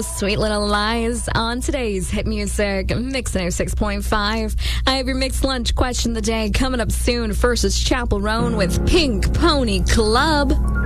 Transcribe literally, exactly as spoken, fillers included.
Sweet Little Lies on today's Hit Music Mix one oh six point five. I have your mixed lunch question of the day coming up soon. First is Chapel Roan with Pink Pony Club.